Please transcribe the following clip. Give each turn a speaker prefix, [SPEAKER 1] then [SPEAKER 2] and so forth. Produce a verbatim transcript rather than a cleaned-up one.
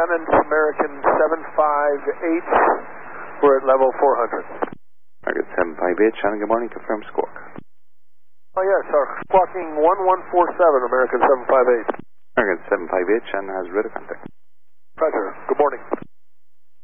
[SPEAKER 1] Shannon, American seven five eight. We're at level four hundred.
[SPEAKER 2] American seven five eight, Shannon, good morning. Confirm squawk.
[SPEAKER 1] Oh, yes, sir. Squawking one one four seven, American seven five eight.
[SPEAKER 2] American seven five eight, Shannon has radio contact.
[SPEAKER 1] Roger.